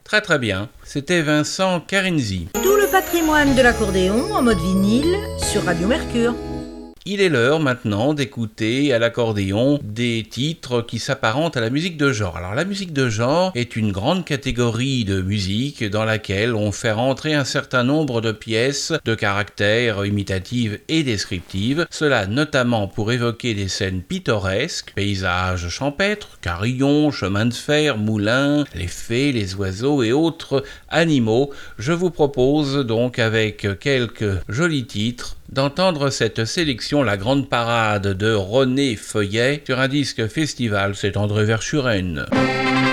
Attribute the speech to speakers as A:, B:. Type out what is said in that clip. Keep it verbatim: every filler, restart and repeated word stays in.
A: Très très bien, c'était Vincent Carinzi.
B: Tout le patrimoine de l'accordéon en mode vinyle sur Radio Mercure.
A: Il est l'heure maintenant d'écouter à l'accordéon des titres qui s'apparentent à la musique de genre. Alors la musique de genre est une grande catégorie de musique dans laquelle on fait rentrer un certain nombre de pièces de caractère imitative et descriptive, cela notamment pour évoquer des scènes pittoresques, paysages champêtres, carillons, chemins de fer, moulins, les fées, les oiseaux et autres animaux. Je vous propose donc avec quelques jolis titres d'entendre cette sélection, la grande parade de René Feuillet, sur un disque festival, c'est André Verschuren.